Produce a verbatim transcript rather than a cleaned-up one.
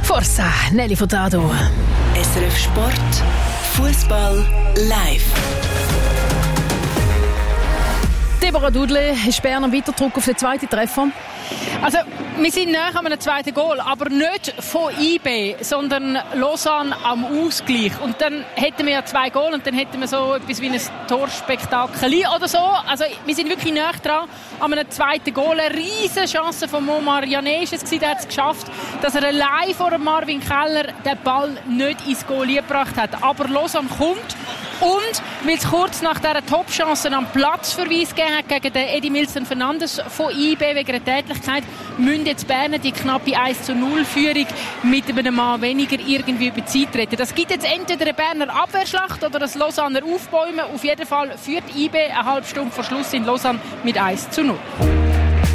Forza, Nelly Furtado. S R F Sport, Fußball live. Deborah Dudley ist Bern am Weiterdruck auf den zweiten Treffer. Also, wir sind näher an einem zweiten Goal, aber nicht von I B, sondern Lausanne am Ausgleich. Und dann hätten wir ja zwei Goal und dann hätten wir so etwas wie ein Torspektakel oder so. Also, wir sind wirklich näher dran an einem zweiten Goal. Eine riesige Chance von Momar Jané ist es gewesen, der hat es geschafft, dass er allein vor Marvin Keller den Ball nicht ins Goal gebracht hat. Aber Lausanne kommt. Und weil es kurz nach dieser Top-Chance am Platzverweis gegeben hat gegen den Eddie Milson Fernandes von I B wegen der Tätigkeit, müssen jetzt Berner die knappe eins zu null Führung mit einem Mann weniger irgendwie über die Zeit retten. Das gibt jetzt entweder eine Berner Abwehrschlacht oder das Lausanner Aufbäumen. Auf jeden Fall führt I B eine halbe Stunde vor Schluss in Lausanne mit eins zu null.